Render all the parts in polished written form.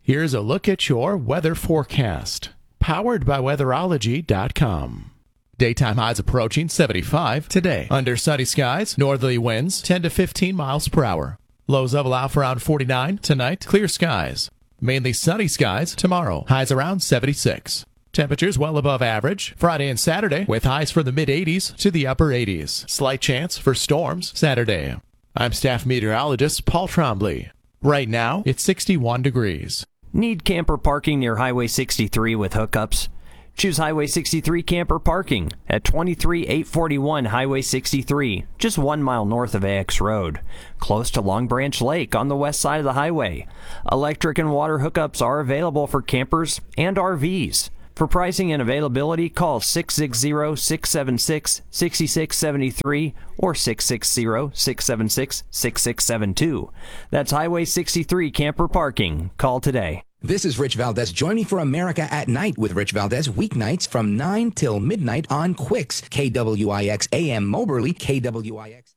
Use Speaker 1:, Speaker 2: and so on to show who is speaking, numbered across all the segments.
Speaker 1: Here's a look at your weather forecast. Powered by weatherology.com. Daytime highs approaching 75 today. Under sunny skies, northerly winds 10 to 15 miles per hour. Lows level out for around 49 tonight. Clear skies. Mainly sunny skies tomorrow. Highs around 76. Temperatures well above average Friday and Saturday with highs from the mid-80s to the upper 80s. Slight chance for storms Saturday. I'm staff meteorologist Paul Trombley. Right now, it's 61 degrees.
Speaker 2: Need camper parking near Highway 63 with hookups? Choose Highway 63 camper parking at 23841 Highway 63, just 1 mile north of AX Road, close to Long Branch Lake on the west side of the highway. Electric and water hookups are available for campers and RVs. For pricing and availability, call 660-676-6673 or 660-676-6672. That's Highway 63 camper parking. Call today.
Speaker 3: This is Rich Valdez. Join me for America at Night with Rich Valdez weeknights from 9 till midnight on Quicks, KWIX AM Moberly, KWIX.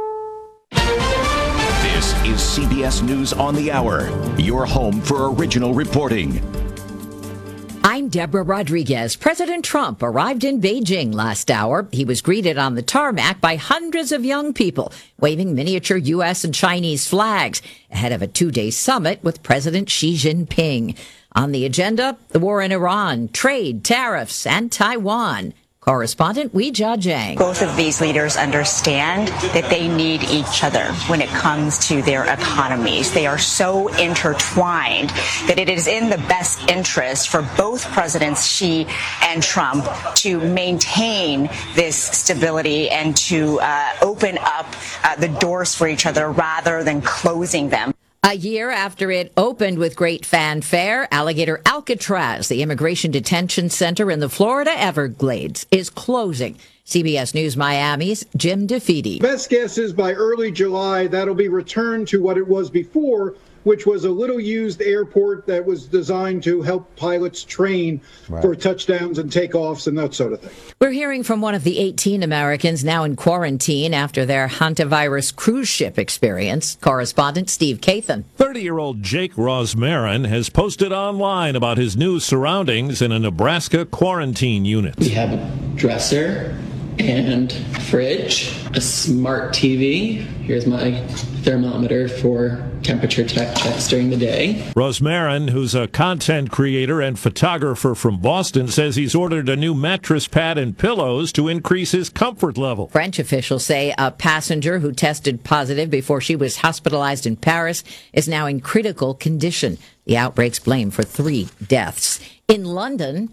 Speaker 4: This is CBS News on the Hour, your home for original reporting.
Speaker 5: I'm Deborah Rodriguez. President Trump arrived in Beijing last hour. He was greeted on the tarmac by hundreds of young people waving miniature U.S. and Chinese flags ahead of a two-day summit with President Xi Jinping. On the agenda, the war in Iran, trade, tariffs, and Taiwan. Correspondent Weijia Jiang.
Speaker 6: Both of these leaders understand that they need each other when it comes to their economies. They are so intertwined that it is in the best interest for both Presidents Xi and Trump to maintain this stability and to open up the doors for each other rather than closing them.
Speaker 5: A year after it opened with great fanfare, Alligator Alcatraz, the immigration detention center in the Florida Everglades, is closing. CBS News Miami's Jim DeFede.
Speaker 7: Best guess is by early July, that'll be returned to what it was before, which was a little used airport that was designed to help pilots train for touchdowns and takeoffs and that sort of thing.
Speaker 5: We're hearing from one of the 18 Americans now in quarantine after their hantavirus cruise ship experience. Correspondent Steve Kathan.
Speaker 8: 30-year-old Jake Rosmarin has posted online about his new surroundings in a Nebraska quarantine unit.
Speaker 9: We have a dresser and fridge, a smart TV. Here's my thermometer for temperature checks during the day.
Speaker 8: Rosmarin, who's a content creator and photographer from Boston, says he's ordered a new mattress pad and pillows to increase his comfort level.
Speaker 5: French officials say a passenger who tested positive before she was hospitalized in Paris is now in critical condition. The outbreak's blamed for 3 deaths. In London,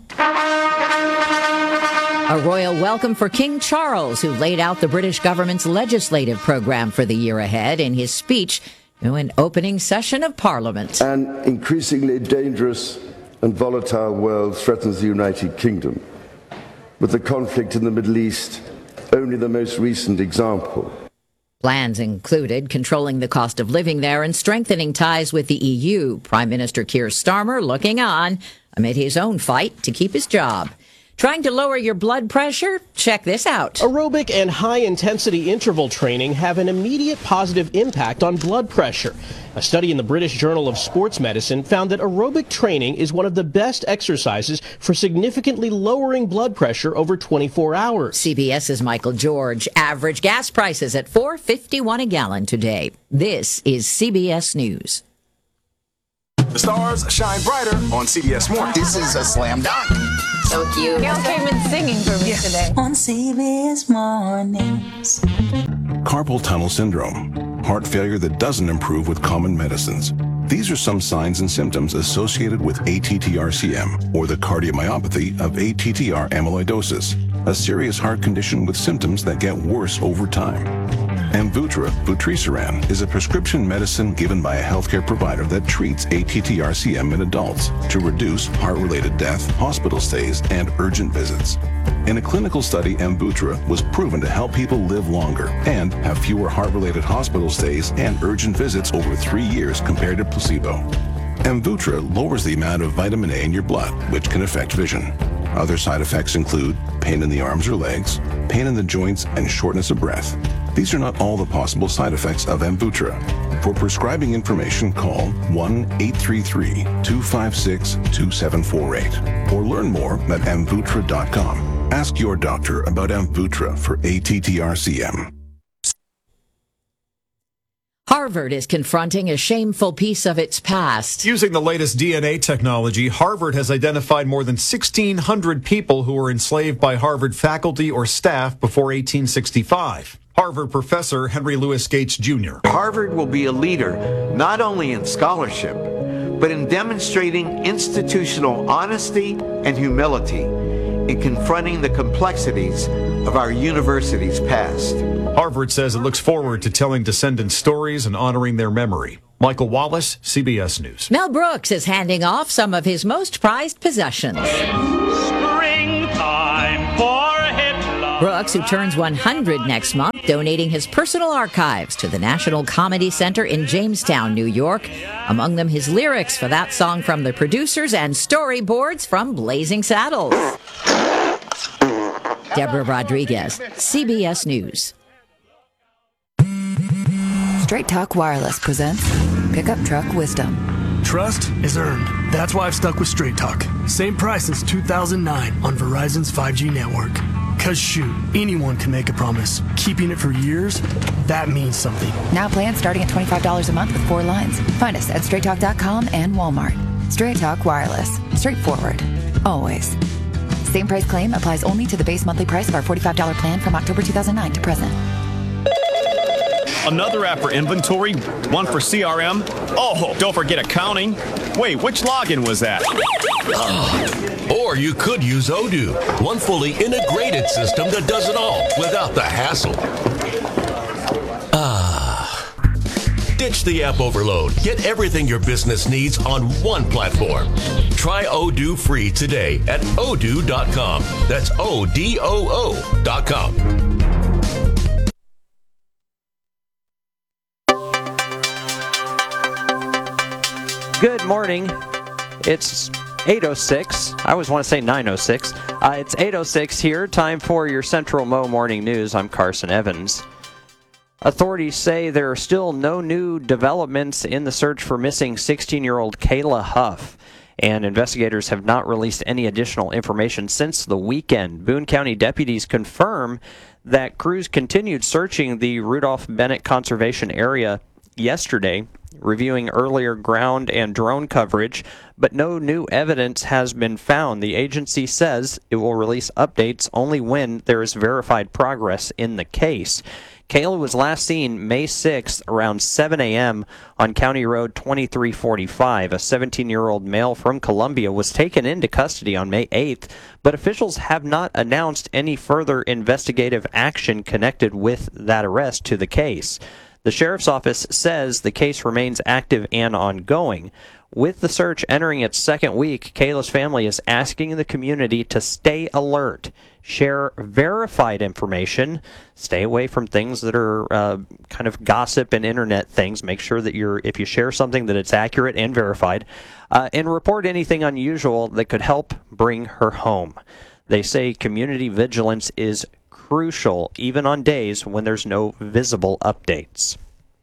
Speaker 5: a royal welcome for King Charles, who laid out the British government's legislative program for the year ahead in his speech to an opening session of Parliament.
Speaker 10: An increasingly dangerous and volatile world threatens the United Kingdom, with the conflict in the Middle East only the most recent example.
Speaker 5: Plans included controlling the cost of living there and strengthening ties with the EU. Prime Minister Keir Starmer looking on amid his own fight to keep his job. Trying to lower your blood pressure? Check this out.
Speaker 11: Aerobic and high-intensity interval training have an immediate positive impact on blood pressure. A study in the British Journal of Sports Medicine found that aerobic training is one of the best exercises for significantly lowering blood pressure over 24 hours.
Speaker 5: CBS's Michael George. Average gas prices at $4.51 a gallon today. This is CBS News.
Speaker 12: The stars shine brighter on CBS Mornings.
Speaker 13: This is a slam dunk.
Speaker 14: So cute. Gail came in singing for me today.
Speaker 15: On CBS Mornings.
Speaker 16: Carpal tunnel syndrome, heart failure that doesn't improve with common medicines. These are some signs and symptoms associated with ATTR-CM, or the cardiomyopathy of ATTR amyloidosis, a serious heart condition with symptoms that get worse over time. Amvuttra, vutrisiran, is a prescription medicine given by a healthcare provider that treats ATTR-CM in adults to reduce heart-related death, hospital stays, and urgent visits. In a clinical study, Amvuttra was proven to help people live longer and have fewer heart-related hospital stays and urgent visits over 3 years compared to placebo. Amvuttra lowers the amount of vitamin A in your blood, which can affect vision. Other side effects include pain in the arms or legs, pain in the joints, and shortness of breath. These are not all the possible side effects of Amvuttra. For prescribing information, call 1-833-256-2748 or learn more at Amvuttra.com. Ask your doctor about Amvuttra for ATTRCM.
Speaker 5: Harvard is confronting a shameful piece of its past.
Speaker 13: Using the latest DNA technology, Harvard has identified more than 1,600 people who were enslaved by Harvard faculty or staff before 1865. Harvard professor Henry Louis Gates Jr.
Speaker 17: Harvard will be a leader not only in scholarship, but in demonstrating institutional honesty and humility in confronting the complexities of our university's past.
Speaker 13: Harvard says it looks forward to telling descendants' stories and honoring their memory. Michael Wallace, CBS News.
Speaker 5: Mel Brooks is handing off some of his most prized possessions.
Speaker 18: Springtime for Hitler.
Speaker 5: Brooks, who turns 100 next month, donating his personal archives to the National Comedy Center in Jamestown, New York. Among them, his lyrics for that song from the producers and storyboards from Blazing Saddles. Deborah Rodriguez, CBS News.
Speaker 19: Straight Talk Wireless presents Pickup Truck Wisdom.
Speaker 20: Trust is earned. That's why I've stuck with Straight Talk. Same price since 2009 on Verizon's 5G network. Cause shoot, anyone can make a promise. Keeping it for years, that means something.
Speaker 19: Now plans starting at $25 a month with 4 lines. Find us at straighttalk.com and Walmart. Straight Talk Wireless. Straightforward. Always. Same price claim applies only to the base monthly price of our $45 plan from October 2009 to present.
Speaker 21: Another app for inventory, one for CRM. Oh, don't forget accounting. Wait, which login was that?
Speaker 22: Or you could use Odoo, one fully integrated system that does it all without the hassle. Ditch the app overload. Get everything your business needs on one platform. Try Odoo free today at odoo.com. That's ODOO.com.
Speaker 2: Good morning. It's 8:06. I always want to say 9:06. It's 8:06 here. Time for your Central Mo Morning News. I'm Carson Evans. Authorities say there are still no new developments in the search for missing 16-year-old Kayla Huff, and investigators have not released any additional information since the weekend. Boone County deputies confirm that crews continued searching the Rudolph Bennett Conservation Area yesterday, reviewing earlier ground and drone coverage, but no new evidence has been found. The agency says it will release updates only when there is verified progress in the case. Kayla was last seen May 6th around 7 a.m. on County Road 2345. A 17-year-old male from Columbia was taken into custody on May 8th, but officials have not announced any further investigative action connected with that arrest to the case. The sheriff's office says the case remains active and ongoing. With the search entering its second week, Kayla's family is asking the community to stay alert, share verified information, stay away from things that are kind of gossip and internet things. Make sure that if you share something that it's accurate and verified, and report anything unusual that could help bring her home. They say community vigilance is crucial, even on days when there's no visible updates.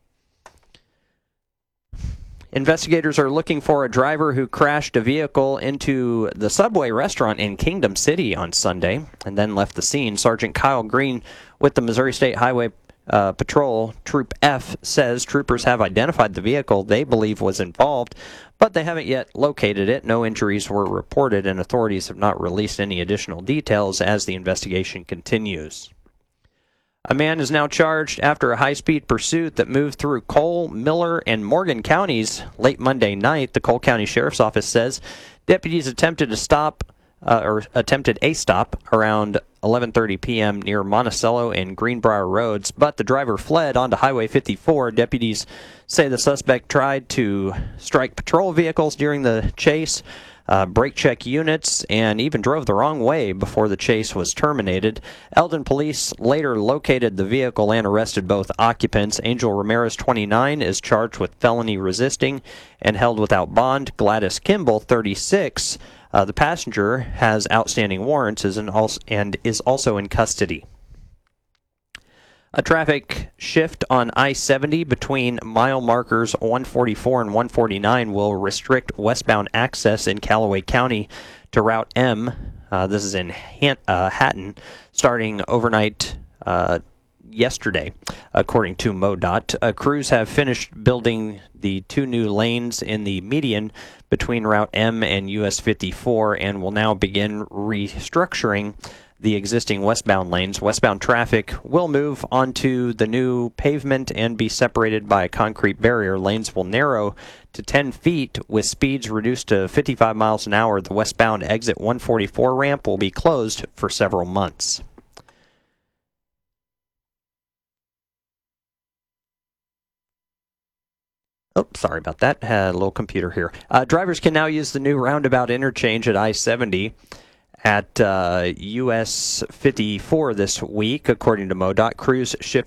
Speaker 2: Investigators are looking for a driver who crashed a vehicle into the Subway restaurant in Kingdom City on Sunday and then left the scene. Sergeant Kyle Green with the Missouri State Highway Patrol, Troop F, says troopers have identified the vehicle they believe was involved, but they haven't yet located it. No injuries were reported, and authorities have not released any additional details as the investigation continues. A man is now charged after a high-speed pursuit that moved through Cole, Miller, and Morgan counties late Monday night. The Cole County Sheriff's Office says deputies attempted a stop around 11:30 p.m. near Monticello and Greenbrier Roads, but the driver fled onto Highway 54. Deputies say the suspect tried to strike patrol vehicles during the chase, brake check units, and even drove the wrong way before the chase was terminated. Eldon police later located the vehicle and arrested both occupants. Angel Ramirez, 29, is charged with felony resisting and held without bond. Gladys Kimball, 36, the passenger, has outstanding warrants and is also in custody. A traffic shift on I-70 between mile markers 144 and 149 will restrict westbound access in Callaway County to Route M. This is in Hatton, starting overnight yesterday, according to MoDOT. Crews have finished building the 2 new lanes in the median between Route M and US 54 and will now begin restructuring the existing westbound lanes. Westbound traffic will move onto the new pavement and be separated by a concrete barrier. Lanes will narrow to 10 feet with speeds reduced to 55 miles an hour. The westbound exit 144 ramp will be closed for several months. Oh, sorry about that. Had a little computer here. Drivers can now use the new roundabout interchange at I-70 at US 54 this week, according to MoDOT. Crews shifted